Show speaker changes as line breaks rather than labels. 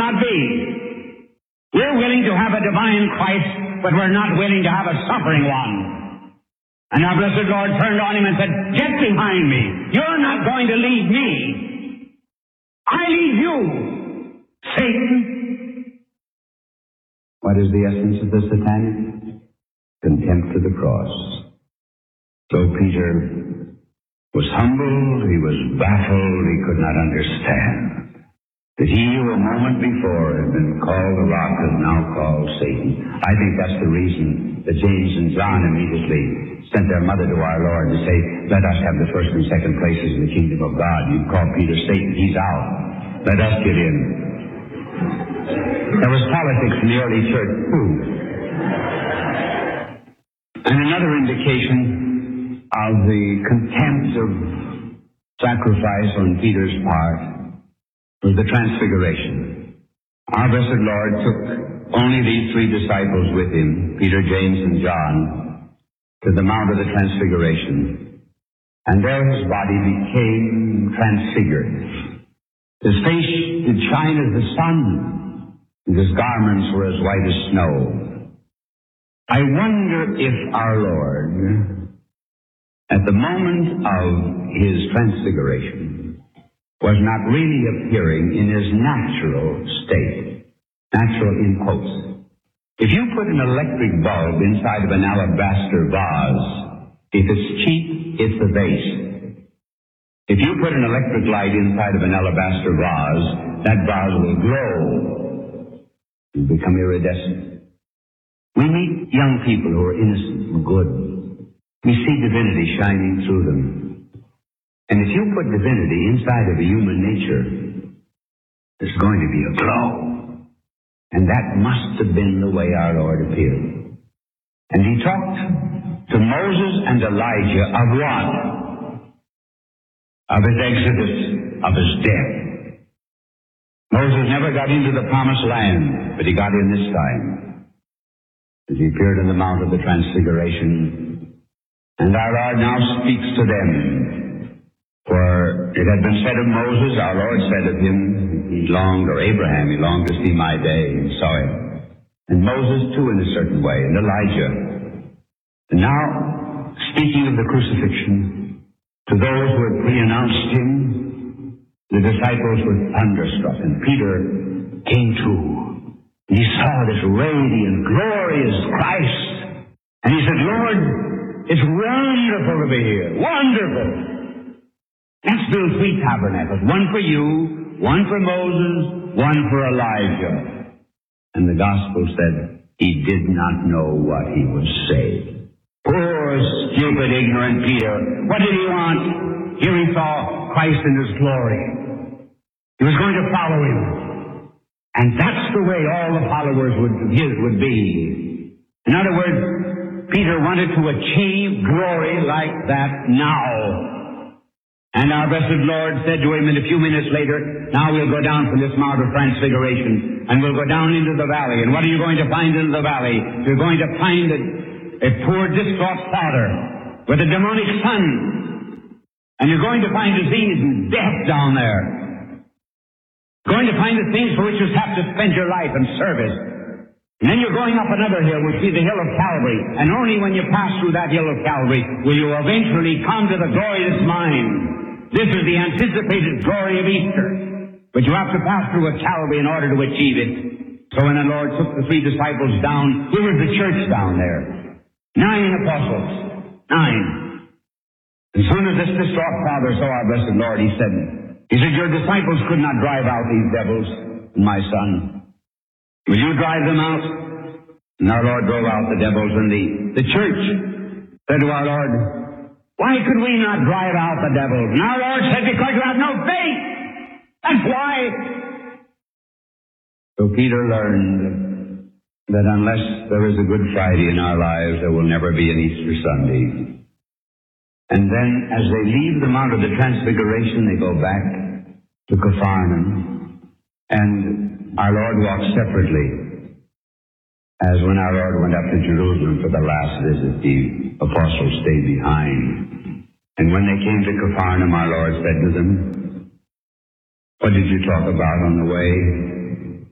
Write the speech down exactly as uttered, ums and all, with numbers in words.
not be. We're willing to have a divine Christ, but we're not willing to have a suffering one. And our blessed Lord turned on him and said, get behind me. You're not going to lead me. I lead you, Satan.
What is the essence of the satanic? Contempt of the cross. So Peter was humbled, he was baffled, he could not understand that he who a moment before had been called the rock is now called Satan. I think that's the reason that James and John immediately sent their mother to our Lord to say, let us have the first and second places in the kingdom of God. You call Peter Satan, he's out. Let us get in. There was politics in the early church too. And another indication of the contempt of sacrifice on Peter's part was the transfiguration. Our blessed Lord took only these three disciples with him, Peter, James, and John, to the Mount of the Transfiguration. And there his body became transfigured. His face did shine as the sun, and his garments were as white as snow. I wonder if our Lord, at the moment of his transfiguration, was not really appearing in his natural state. Natural in quotes. If you put an electric bulb inside of an alabaster vase, if it's cheap, it's the base. If you put an electric light inside of an alabaster vase, that vase will glow and become iridescent. We meet young people who are innocent and good. We see divinity shining through them. And if you put divinity inside of a human nature, there's going to be a glow. And that must have been the way our Lord appeared. And he talked to Moses and Elijah of what? Of his exodus, of his death. Moses never got into the promised land, but he got in this time. As he appeared on the Mount of the Transfiguration. And our Lord now speaks to them. For it had been said of Moses, our Lord said of him, he longed, or Abraham, he longed to see my day, and saw it. And Moses too in a certain way, and Elijah. And now, speaking of the crucifixion, to those who had pre-announced him, the disciples were thunderstruck, and Peter came to. And he saw this radiant, glorious Christ. And he said, Lord, it's wonderful to be here. Wonderful. Let's build three tabernacles. One for you, one for Moses, one for Elijah. And the gospel said he did not know what he was saying. Poor, stupid, ignorant Peter. What did he want? Here he saw Christ in his glory. He was going to follow him. And that's the way all the followers would, his would be. In other words, Peter wanted to achieve glory like that now. And our blessed Lord said to him in a few minutes later, now we'll go down from this Mount of Transfiguration, and we'll go down into the valley. And what are you going to find in the valley? You're going to find a, a poor, distraught father with a demonic son. And you're going to find disease and death down there. You're going to find the things for which you have to spend your life and service. And then you're going up another hill, which is the hill of Calvary. And only when you pass through that hill of Calvary will you eventually come to the glory that's mine. This is the anticipated glory of Easter. But you have to pass through a Calvary in order to achieve it. So when the Lord took the three disciples down, here was the church down there. Nine apostles. Nine. As soon as this distraught father saw our blessed Lord, he said, he said, your disciples could not drive out these devils, my son. Will you drive them out? And our Lord drove out the devils, and the, the church said to our Lord, why could we not drive out the devils? And our Lord said, because you have no faith. That's why. So Peter learned that unless there is a Good Friday in our lives, there will never be an Easter Sunday. And then as they leave the Mount of the Transfiguration, they go back to Capharnaum. And our Lord walked separately. As when our Lord went up to Jerusalem for the last visit, the apostles stayed behind. And when they came to Capharnaum, our Lord said to them, what did you talk about on the way?